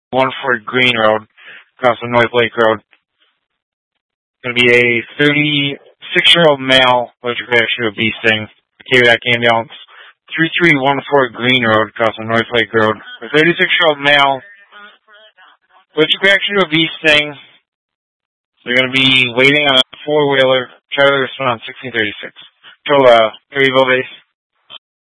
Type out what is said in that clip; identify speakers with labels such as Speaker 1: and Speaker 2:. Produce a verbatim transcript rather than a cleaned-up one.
Speaker 1: one Ford Green Road, across from North Lake Road. Going to be a thirty-six-year-old male, allergic reaction to a bee sting. K V A C ambulance. three three one four Green Road, across from North Lake Road. A thirty-six-year-old male, allergic reaction to a bee sting. They're going to be waiting on a four-wheeler. Try to respond sixteen thirty-six. Control, uh, Perryville base.